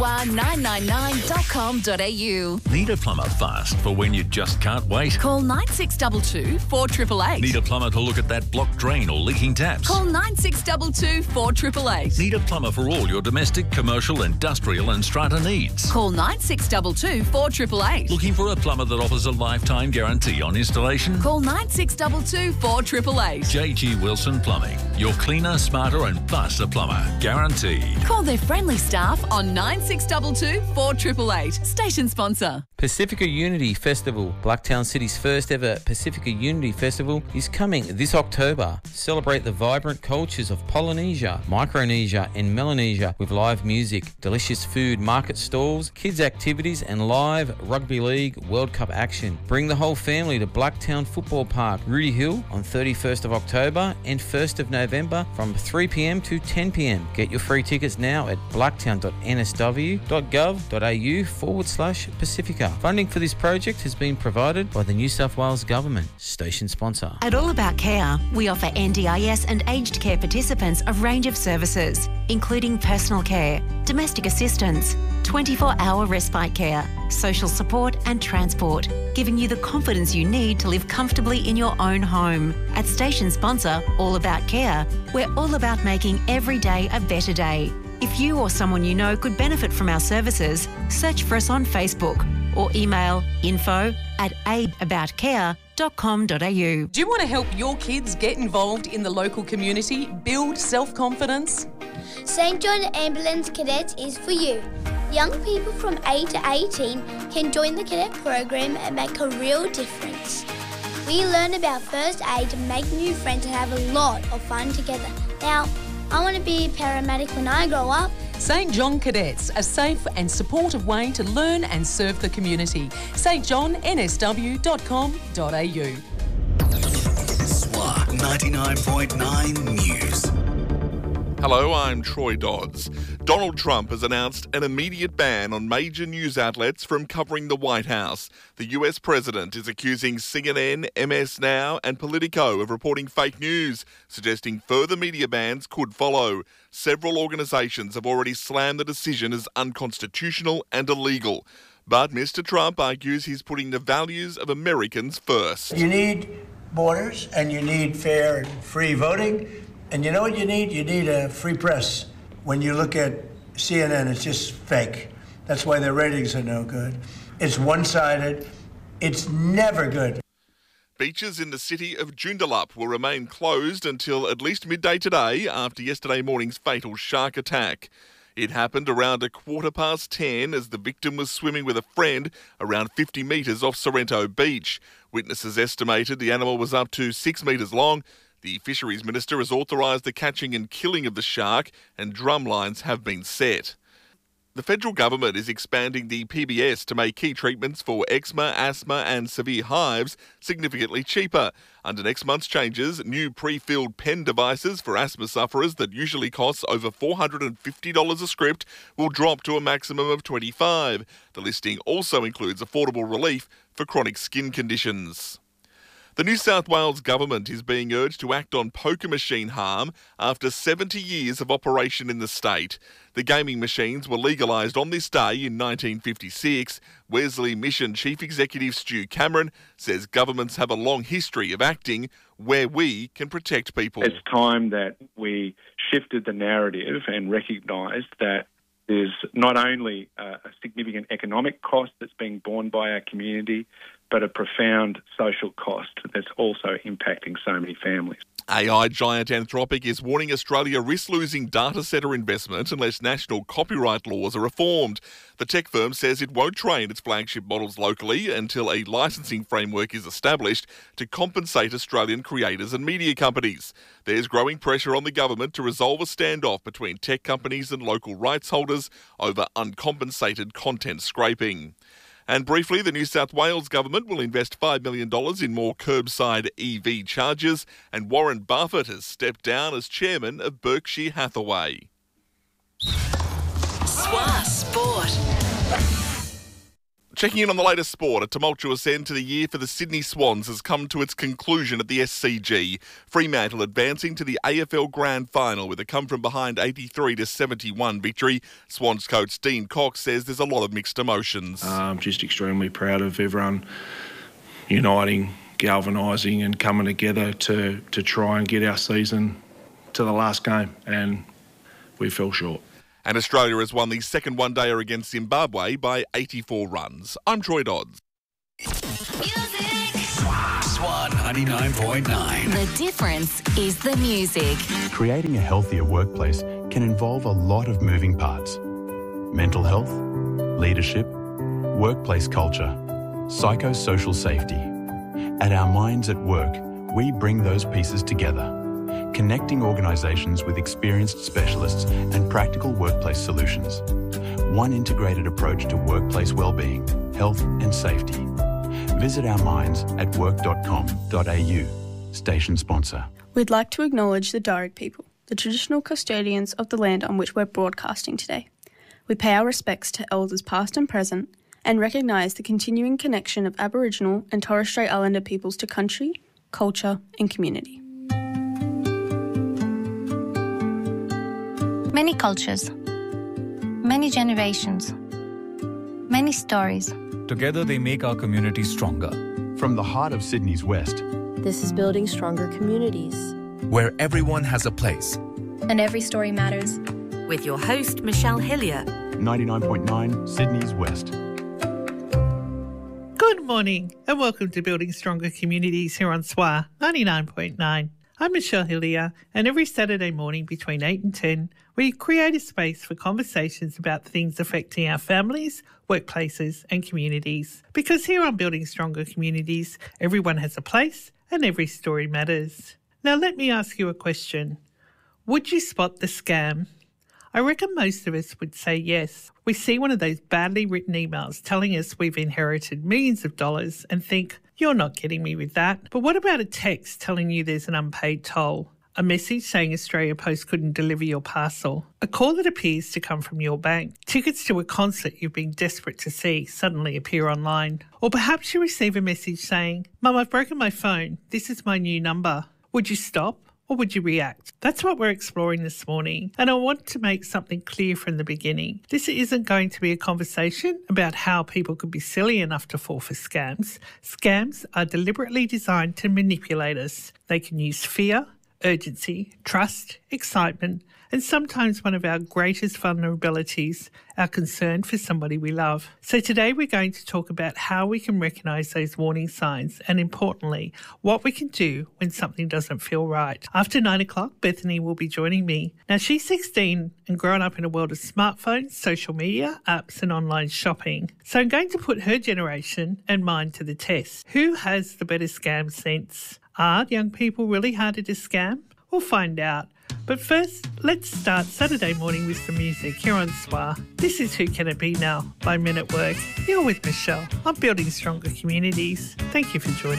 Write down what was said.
999.com.au. Need a plumber fast for when you just can't wait? Call 9622 4888. Need a plumber to look at that blocked drain or leaking taps? Call 9622 4888. Need a plumber for all your domestic, commercial, industrial and strata needs? Call 9622 4888. Looking for a plumber that offers a lifetime guarantee on installation? Call 9622 4888. JG Wilson Plumbing. Your cleaner, smarter and faster plumber. Guaranteed. Call their friendly staff on 9622 4888. Station sponsor. Pacifica Unity Festival, Blacktown City's first ever Pacifica Unity Festival, is coming this October. Celebrate the vibrant cultures of Polynesia, Micronesia and Melanesia with live music, delicious food, market stalls, kids activities and live Rugby League World Cup action. Bring the whole family to Blacktown Football Park, Rudy Hill on 31st of October and 1st of November from 3pm to 10pm. Get your free tickets now at blacktown.nsw.gov.au/Pacifica. Funding for this project has been provided by the New South Wales Government. Station sponsor. At All About Care, we offer NDIS and aged care participants a range of services, including personal care, domestic assistance, 24-hour respite care, social support and transport, giving you the confidence you need to live comfortably in your own home. At station sponsor All About Care, we're all about making every day a better day. If you or someone you know could benefit from our services, search for us on Facebook or email info@aidaboutcare.com.au. Do you want to help your kids get involved in the local community, build self-confidence? St John Ambulance Cadets is for you. Young people from 8 to 18 can join the cadet program and make a real difference. We learn about first aid, make new friends and have a lot of fun together. Now, I want to be a paramedic when I grow up. St John Cadets, a safe and supportive way to learn and serve the community. stjohnsw.com.au. SWAT 99.9 News. Hello, I'm Troy Dodds. Donald Trump has announced an immediate ban on major news outlets from covering the White House. The US president is accusing CNN, MS Now and Politico of reporting fake news, suggesting further media bans could follow. Several organisations have already slammed the decision as unconstitutional and illegal. But Mr. Trump argues he's putting the values of Americans first. You need borders and you need fair and free voting. And you know what you need? You need a free press. When you look at CNN, it's just fake. That's why their ratings are no good. It's one-sided. It's never good. Beaches in the city of Joondalup will remain closed until at least midday today after yesterday morning's fatal shark attack. It happened around 10:15 as the victim was swimming with a friend around 50 metres off Sorrento Beach. Witnesses estimated the animal was up to 6 metres long. The Fisheries Minister has authorised the catching and killing of the shark and drum lines have been set. The federal government is expanding the PBS to make key treatments for eczema, asthma and severe hives significantly cheaper. Under next month's changes, new pre-filled pen devices for asthma sufferers that usually cost over $450 a script will drop to a maximum of $25. The listing also includes affordable relief for chronic skin conditions. The New South Wales Government is being urged to act on poker machine harm after 70 years of operation in the state. The gaming machines were legalised on this day in 1956. Wesley Mission Chief Executive Stu Cameron says governments have a long history of acting where we can protect people. It's time that we shifted the narrative and recognised that there's not only a significant economic cost that's being borne by our community, but a profound social cost that's also impacting so many families. AI giant Anthropic is warning Australia risks losing data centre investment unless national copyright laws are reformed. The tech firm says it won't train its flagship models locally until a licensing framework is established to compensate Australian creators and media companies. There's growing pressure on the government to resolve a standoff between tech companies and local rights holders over uncompensated content scraping. And briefly, the New South Wales Government will invest $5 million in more curbside EV chargers, and Warren Buffett has stepped down as chairman of Berkshire Hathaway. SWAT Sport. Checking in on the latest sport, a tumultuous end to the year for the Sydney Swans has come to its conclusion at the SCG. Fremantle advancing to the AFL Grand Final with a come-from-behind 83-71 victory. Swans coach Dean Cox says there's a lot of mixed emotions. Just extremely proud of everyone uniting, galvanising and coming together to try and get our season to the last game, and we fell short. And Australia has won the second one-dayer against Zimbabwe by 84 runs. I'm Troy Dodds. Swan 99.9. The difference is the music. Creating a healthier workplace can involve a lot of moving parts. Mental health, leadership, workplace culture, psychosocial safety. At our Minds at Work, we bring those pieces together, connecting organisations with experienced specialists and practical workplace solutions. One integrated approach to workplace wellbeing, health and safety. Visit our minds at work.com.au. Station sponsor. We'd like to acknowledge the Darug people, the traditional custodians of the land on which we're broadcasting today. We pay our respects to elders past and present and recognise the continuing connection of Aboriginal and Torres Strait Islander peoples to country, culture and community. Many cultures, many generations, many stories. Together they make our community stronger. From the heart of Sydney's West. This is building stronger communities. Where everyone has a place. And every story matters. With your host, Michelle Hillier. 99.9 Sydney's West. Good morning and welcome to Building Stronger Communities here on SWA 99.9. I'm Michelle Hillier, and every Saturday morning between 8 and 10, we create a space for conversations about things affecting our families, workplaces and communities. Because here on Building Stronger Communities, everyone has a place and every story matters. Now let me ask you a question. Would you spot the scam? I reckon most of us would say yes. We see one of those badly written emails telling us we've inherited millions of dollars and think, you're not getting me with that. But what about a text telling you there's an unpaid toll? A message saying Australia Post couldn't deliver your parcel? A call that appears to come from your bank? Tickets to a concert you've been desperate to see suddenly appear online? Or perhaps you receive a message saying, Mum, I've broken my phone. This is my new number. Would you stop? Or would you react? That's what we're exploring this morning. And I want to make something clear from the beginning. This isn't going to be a conversation about how people could be silly enough to fall for scams. Scams are deliberately designed to manipulate us. They can use fear, urgency, trust, excitement, and sometimes one of our greatest vulnerabilities, our concern for somebody we love. So today we're going to talk about how we can recognise those warning signs and, importantly, what we can do when something doesn't feel right. After 9 o'clock, Bethany will be joining me. Now, she's 16 and grown up in a world of smartphones, social media, apps and online shopping. So I'm going to put her generation and mine to the test. Who has the better scam sense? Are young people really harder to scam? We'll find out. But first, let's start Saturday morning with some music here on SWA. This is Who Can It Be Now by Men at Work. You're with Michelle. I'm Building Stronger Communities. Thank you for joining.